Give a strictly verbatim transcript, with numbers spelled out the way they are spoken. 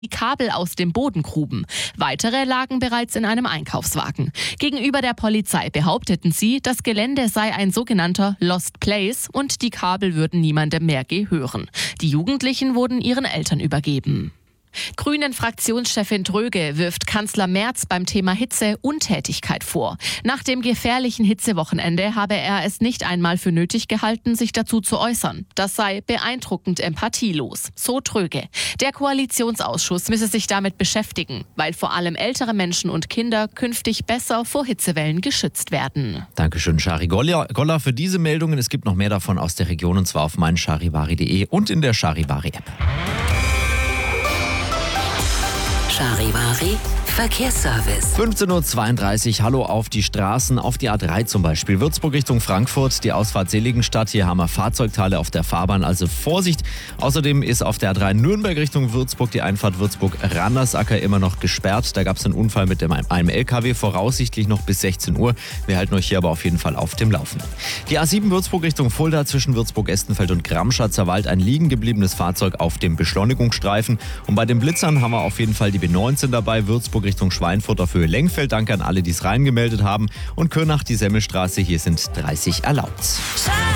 die Kabel aus dem Boden gruben. Weitere lagen bereits in einem Einkaufswagen. Gegenüber der Polizei behaupteten sie, das Gelände sei ein sogenannter Lost Place und die Kabel würden niemandem mehr gehören. Die Jugendlichen wurden ihren Eltern übergeben. Grünen-Fraktionschefin Dröge wirft Kanzler Merz beim Thema Hitze Untätigkeit vor. Nach dem gefährlichen Hitzewochenende habe er es nicht einmal für nötig gehalten, sich dazu zu äußern. Das sei beeindruckend empathielos, so Dröge. Der Koalitionsausschuss müsse sich damit beschäftigen, weil vor allem ältere Menschen und Kinder künftig besser vor Hitzewellen geschützt werden. Dankeschön, Shari Goller, für diese Meldungen. Es gibt noch mehr davon aus der Region, und zwar auf meincharivari punkt de und in der Charivari-App. Charivari Verkehrsservice. fünfzehn Uhr zweiunddreißig, hallo auf die Straßen, auf die A drei zum Beispiel. Würzburg Richtung Frankfurt, die Ausfahrt Seligenstadt. Hier haben wir Fahrzeugteile auf der Fahrbahn, also Vorsicht. Außerdem ist auf der A drei Nürnberg Richtung Würzburg die Einfahrt Würzburg-Randersacker immer noch gesperrt. Da gab es einen Unfall mit dem, einem L K W, voraussichtlich noch bis sechzehn Uhr. Wir halten euch hier aber auf jeden Fall auf dem Laufenden. Die A sieben Würzburg Richtung Fulda zwischen Würzburg-Estenfeld und Gramschatzer Wald ein liegen gebliebenes Fahrzeug auf dem Beschleunigungsstreifen. Und bei den Blitzern haben wir auf jeden Fall die B neunzehn dabei, Würzburg Richtung Schweinfurt auf Höhe Lengfeld. Danke an alle, die es reingemeldet haben. Und Kürnach, die Semmelstraße, hier sind dreißig erlaubt.